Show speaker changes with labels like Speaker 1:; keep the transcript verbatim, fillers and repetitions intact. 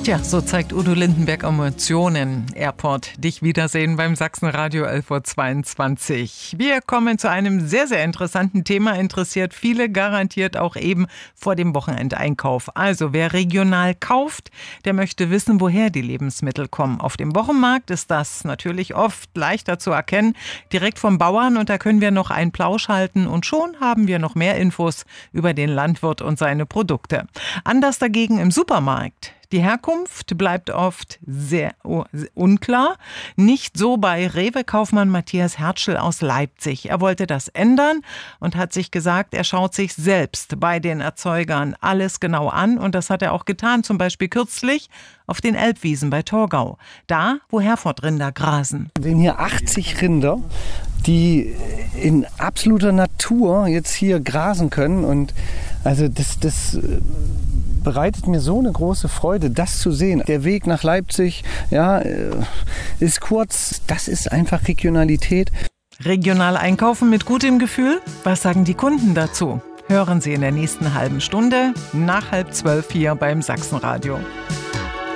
Speaker 1: Tja, so zeigt Udo Lindenberg Emotionen. Airport, dich wiedersehen beim Sachsenradio elf Uhr zweiundzwanzig. Wir kommen zu einem sehr, sehr interessanten Thema. Interessiert viele garantiert auch eben vor dem Wochenendeinkauf. Also wer regional kauft, der möchte wissen, woher die Lebensmittel kommen. Auf dem Wochenmarkt ist das natürlich oft leichter zu erkennen, direkt vom Bauern. Und da können wir noch einen Plausch halten und schon haben wir noch mehr Infos über den Landwirt und seine Produkte. Anders dagegen im Supermarkt. Die Herkunft bleibt oft sehr unklar. Nicht so bei Rewe-Kaufmann Matthias Hertschel aus Leipzig. Er wollte das ändern und hat sich gesagt, er schaut sich selbst bei den Erzeugern alles genau an. Und das hat er auch getan, zum Beispiel kürzlich auf den Elbwiesen bei Torgau. Da, wo Herford-Rinder grasen.
Speaker 2: Wir sehen hier achtzig Rinder, die in absoluter Natur jetzt hier grasen können. Und also das... das bereitet mir so eine große Freude, das zu sehen. Der Weg nach Leipzig, ja, ist kurz. Das ist einfach Regionalität.
Speaker 1: Regional einkaufen mit gutem Gefühl? Was sagen die Kunden dazu? Hören Sie in der nächsten halben Stunde nach halb zwölf hier beim Sachsenradio.